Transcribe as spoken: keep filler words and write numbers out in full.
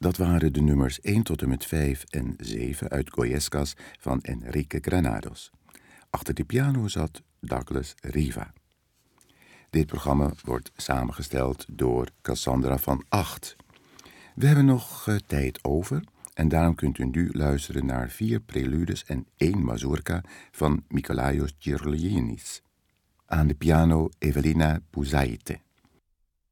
Dat waren de nummers één tot en met vijf en zeven uit Goyescas van Enrique Granados. Achter de piano zat Douglas Riva. Dit programma wordt samengesteld door Cassandra van Acht. We hebben nog uh, tijd over en daarom kunt u nu luisteren naar vier preludes en één mazurka van Mikolaios Cherlianis. Aan de piano Evelina Bouzaite.